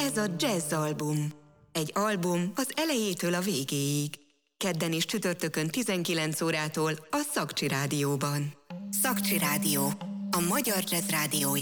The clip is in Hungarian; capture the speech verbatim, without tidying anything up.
Ez a Jazz Album. Egy album az elejétől a végéig. Kedden és csütörtökön tizenkilenc órától a Szakcsi Rádióban. Szakcsi Rádió, a magyar jazz rádiója.